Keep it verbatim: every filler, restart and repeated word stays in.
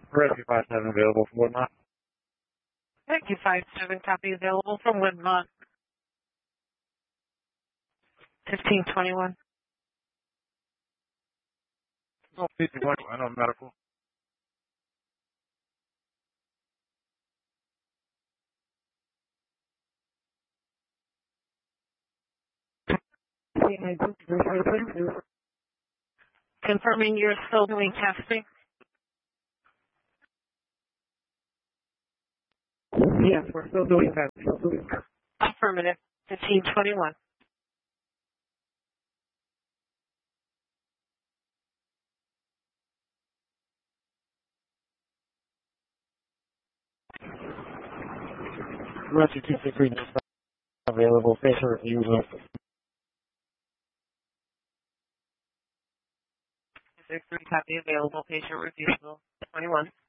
Rescue five seven available from Woodmont. Thank you, five seven. Copy available from Woodmont. fifteen twenty-one. Oh, fifteen twenty-one on medical. Confirming you're still doing testing? Yes, we're still doing testing. Affirmative. fifteen twenty-one. Rescue two six three available. Facial review. six three. Copy available. Patient review. twenty-one.